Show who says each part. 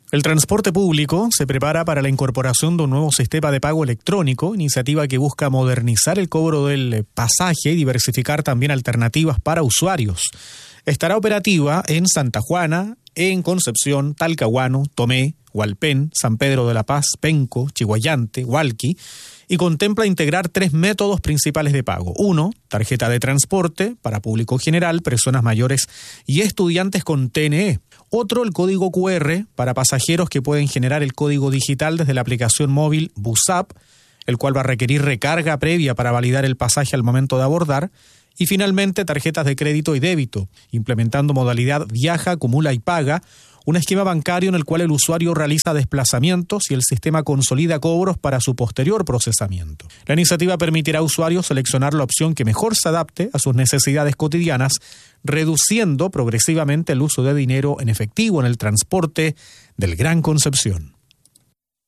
Speaker 1: El transporte público se prepara para la incorporación de un nuevo sistema de pago electrónico, iniciativa que busca modernizar el cobro del pasaje y diversificar también alternativas para usuarios. Estará operativa en Santa Juana, en Concepción, Talcahuano, Tomé, Hualpén, San Pedro de la Paz, Penco, Chiguayante, Hualqui, y contempla integrar 3 métodos principales de pago. 1, tarjeta de transporte para público general, personas mayores y estudiantes con TNE. Otro, el código QR para pasajeros que pueden generar el código digital desde la aplicación móvil BusApp, el cual va a requerir recarga previa para validar el pasaje al momento de abordar. Y finalmente, tarjetas de crédito y débito, implementando modalidad viaja, acumula y paga, un esquema bancario en el cual el usuario realiza desplazamientos y el sistema consolida cobros para su posterior procesamiento. La iniciativa permitirá a usuarios seleccionar la opción que mejor se adapte a sus necesidades cotidianas, reduciendo progresivamente el uso de dinero en efectivo en el transporte del Gran Concepción.